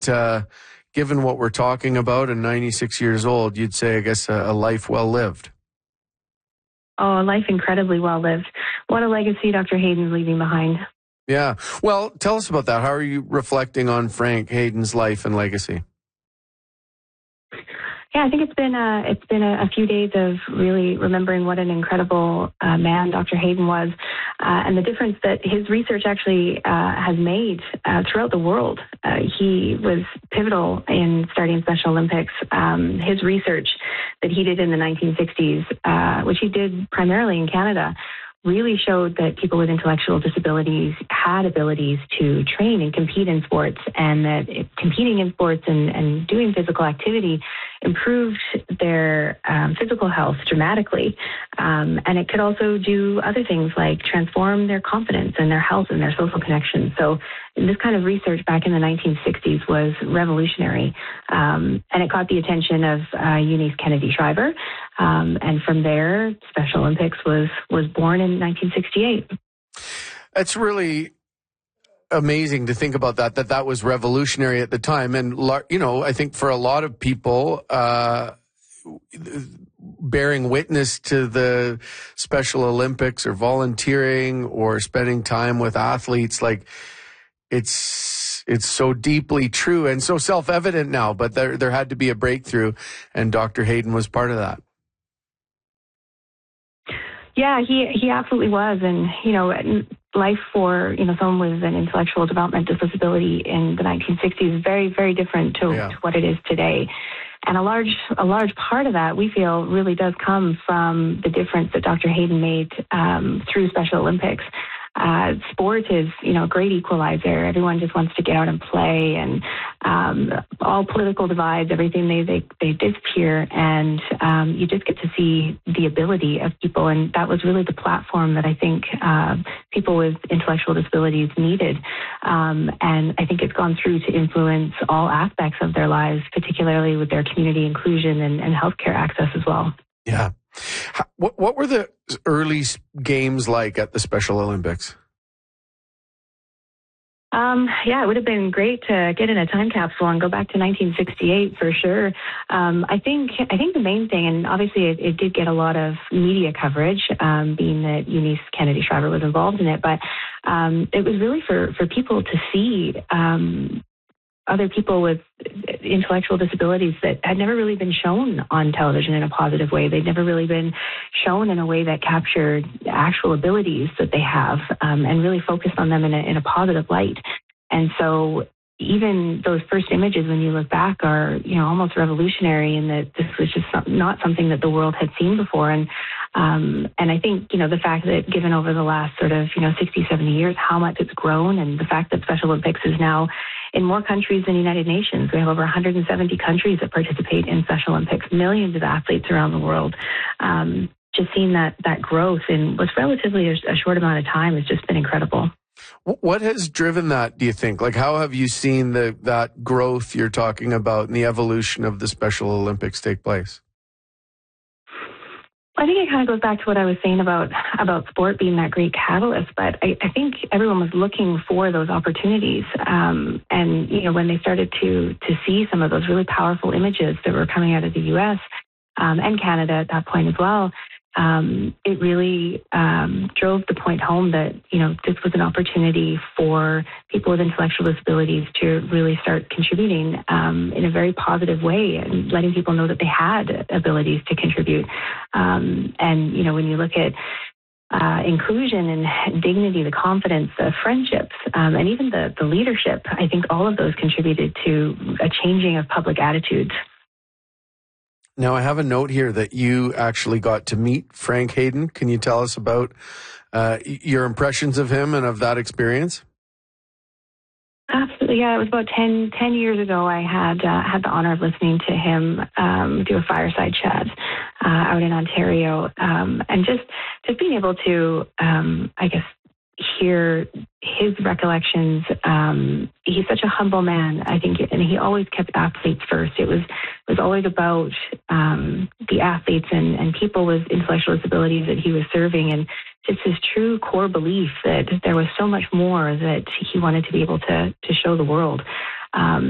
given what we're talking about and 96 years old, you'd say, I guess, a life well lived. Oh, a life incredibly well lived. What a legacy Dr. Hayden's leaving behind. Yeah. Well, tell us about that. How are you reflecting on Frank Hayden's life and legacy? Yeah, I think it's been a few days of really remembering what an incredible man Dr. Hayden was, and the difference that his research actually has made throughout the world. He was pivotal in starting Special Olympics. His research that he did in the 1960s, which he did primarily in Canada, really showed that people with intellectual disabilities had abilities to train and compete in sports, and that competing in sports and doing physical activity improved their physical health dramatically. And it could also do other things like transform their confidence and their health and their social connections. So this kind of research back in the 1960s was revolutionary. And it caught the attention of Eunice Kennedy Shriver. And from there, Special Olympics was born in 1968. It's really amazing to think about that was revolutionary at the time. And, you know, I think for a lot of people, bearing witness to the Special Olympics or volunteering or spending time with athletes, like it's so deeply true and so self-evident now, but there had to be a breakthrough, and Dr. Hayden was part of that. Yeah, he absolutely was. And, you know, life for, you know, someone with an intellectual developmental disability in the 1960s is very, very different to what it is today. And a large part of that, we feel, really does come from the difference that Dr. Hayden made through Special Olympics. Sport is, you know, a great equalizer. Everyone just wants to get out and play, and all political divides, everything, they disappear, and you just get to see the ability of people. And that was really the platform that I think people with intellectual disabilities needed. And I think it's gone through to influence all aspects of their lives, particularly with their community inclusion and healthcare access as well. Yeah. What were the early games like at the Special Olympics? Yeah, it would have been great to get in a time capsule and go back to 1968 for sure. I think the main thing, and obviously it did get a lot of media coverage, being that Eunice Kennedy Shriver was involved in it, but it was really for people to see other people with intellectual disabilities that had never really been shown on television in a positive way. They'd never really been shown in a way that captured actual abilities that they have, and really focused on them in a positive light. And so even those first images, when you look back, are, you know, almost revolutionary in that this was just not something that the world had seen before. And I think, you know, the fact that given over the last sort of, you know, 60, 70 years, how much it's grown, and the fact that Special Olympics is now in more countries than the United Nations. We have over 170 countries that participate in Special Olympics, millions of athletes around the world. Just seeing that growth in what's relatively a short amount of time has just been incredible. What has driven that, do you think? Like, how have you seen that growth you're talking about and the evolution of the Special Olympics take place? I think it kind of goes back to what I was saying about sport being that great catalyst, but I think everyone was looking for those opportunities. And, you know, when they started to see some of those really powerful images that were coming out of the U.S. And Canada at that point as well, it really drove the point home that, you know, this was an opportunity for people with intellectual disabilities to really start contributing in a very positive way, and letting people know that they had abilities to contribute. And, you know, when you look at inclusion and dignity, the confidence, the friendships, and even the leadership, I think all of those contributed to a changing of public attitudes. Now, I have a note here that you actually got to meet Frank Hayden. Can you tell us about your impressions of him and of that experience? Absolutely, yeah. It was about 10 years ago. I had the honor of listening to him do a fireside chat out in Ontario, and just being able to, I guess, hear his recollections. He's such a humble man, I think, and he always kept athletes first. It was always about the athletes and people with intellectual disabilities that he was serving, and just his true core belief that there was so much more that he wanted to be able to show the world.